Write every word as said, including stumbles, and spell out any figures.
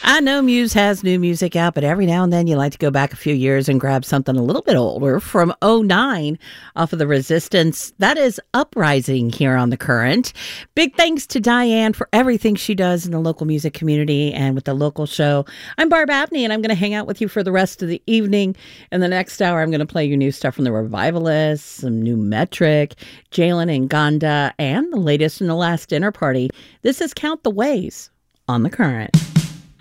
I know Muse has new music out, but every now and then you like to go back a few years and grab something a little bit older from oh nine off of the Resistance. That is Uprising here on The Current. Big thanks to Diane for everything she does in the local music community and with the local show. I'm Barb Abney, and I'm going to hang out with you for the rest of the evening. In the next hour, I'm going to play you new stuff from the Revivalists, some new Metric, Jalen and Gonda, and the latest in the last dinner party. This is Count the Ways on The Current.